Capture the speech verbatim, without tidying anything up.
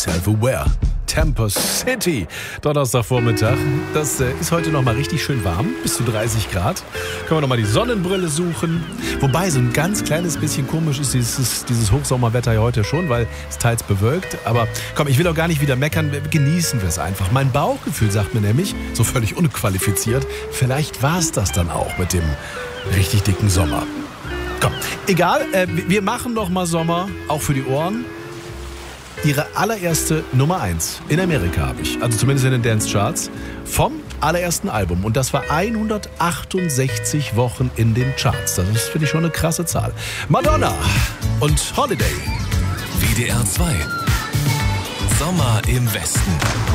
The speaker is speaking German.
Self-Aware. Temper City, Donnerstagvormittag. Das äh, ist heute noch mal richtig schön warm, bis zu dreißig Grad. Können wir noch mal die Sonnenbrille suchen. Wobei, so ein ganz kleines bisschen komisch ist dieses, dieses Hochsommerwetter ja heute schon, weil es teils bewölkt. Aber komm, ich will auch gar nicht wieder meckern, genießen wir es einfach. Mein Bauchgefühl sagt mir nämlich, so völlig unqualifiziert, vielleicht war es das dann auch mit dem richtig dicken Sommer. Komm, egal, äh, wir machen noch mal Sommer, auch für die Ohren. Ihre allererste Nummer eins in Amerika habe ich, also zumindest in den Dance-Charts, vom allerersten Album. Und das war hundertachtundsechzig Wochen in den Charts. Das ist, finde ich, schon eine krasse Zahl. Madonna und Holiday. W D R zwei. Sommer im Westen.